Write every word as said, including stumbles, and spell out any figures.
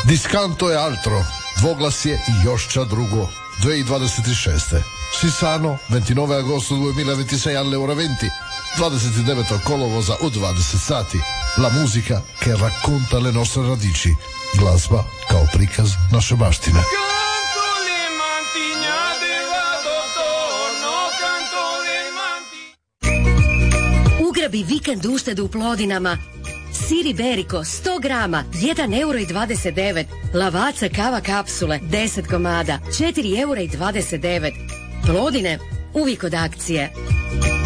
Discanto e altro, dvoglasje i još ča drugo, duemiladvadesett šest. Sisano, ventinove agosto duemilaventisei alle ore venti, dvadeset devetog kolovoza u dvadeset sati. La musica che racconta le nostre radici. Glazba kao prikaz naše baštine. Ugrabi vikend uštedu u Plodinama. Sir Iberico sto grama, jedan euro i dvadeset devet. Lavazza kava kapsule, deset komada, četiri eura i dvadeset devet. Plodine, uvijek od akcije.